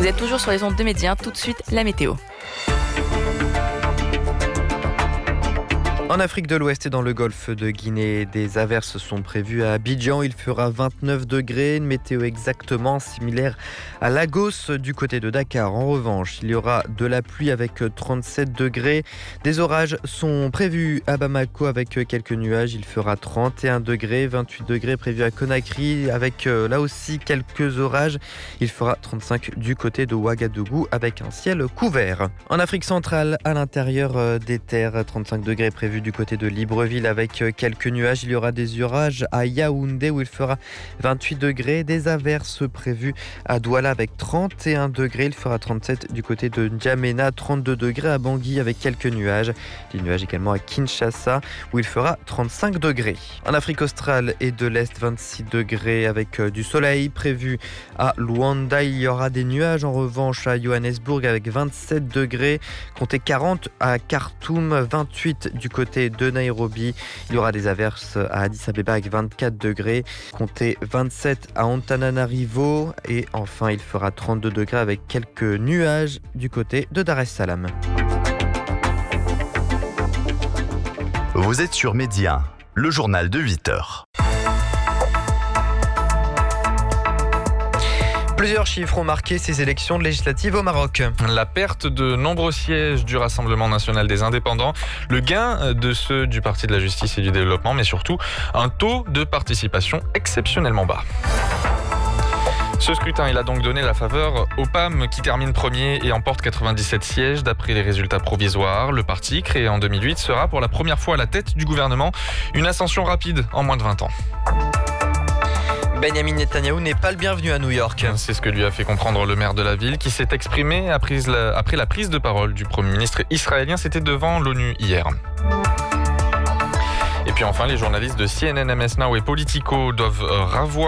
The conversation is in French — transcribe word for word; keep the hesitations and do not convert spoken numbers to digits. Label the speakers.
Speaker 1: Vous êtes toujours sur les ondes de Média. Tout de suite, la météo.
Speaker 2: En Afrique de l'Ouest et dans le golfe de Guinée, des averses sont prévues à Abidjan. Il fera vingt-neuf degrés, une météo exactement similaire à Lagos du côté de Dakar. En revanche, il y aura de la pluie avec trente-sept degrés. Des orages sont prévus à Bamako avec quelques nuages. Il fera trente et un degrés, vingt-huit degrés prévus à Conakry avec là aussi quelques orages. Il fera trente-cinq du côté de Ouagadougou avec un ciel couvert. En Afrique centrale, à l'intérieur des terres, trente-cinq degrés prévus du côté de Libreville avec quelques nuages. Il y aura des orages à Yaoundé où il fera vingt-huit degrés. Des averses prévues à Douala avec trente et un degrés. Il fera trente-sept du côté de N'Djamena, trente-deux degrés à Bangui avec quelques nuages. Des nuages également à Kinshasa où il fera trente-cinq degrés. En Afrique australe et de l'Est, vingt-six degrés avec du soleil prévu à Luanda. Il y aura des nuages en revanche à Johannesburg avec vingt-sept degrés. Comptez quarante à Khartoum, vingt-huit du côté de Nairobi. Il y aura des averses à Addis Abeba avec vingt-quatre degrés. Comptez vingt-sept à Antananarivo. Et enfin, il fera trente-deux degrés avec quelques nuages du côté de Dar es Salaam.
Speaker 3: Vous êtes sur Média, le journal de huit heures.
Speaker 2: Plusieurs chiffres ont marqué ces élections législatives au Maroc.
Speaker 4: La perte de nombreux sièges du Rassemblement national des indépendants, le gain de ceux du Parti de la justice et du développement, mais surtout un taux de participation exceptionnellement bas. Ce scrutin, il a donc donné la faveur au P A M qui termine premier et emporte quatre-vingt-dix-sept sièges d'après les résultats provisoires. Le parti, créé en deux mille huit, sera pour la première fois à la tête du gouvernement. Une ascension rapide en moins de vingt ans.
Speaker 2: Benjamin Netanyahou n'est pas le bienvenu à New York.
Speaker 4: C'est ce que lui a fait comprendre le maire de la ville qui s'est exprimé après la prise de parole du Premier ministre israélien. C'était devant l'ONU hier. Et puis enfin, les journalistes de C N N, M S Now et Politico doivent revoir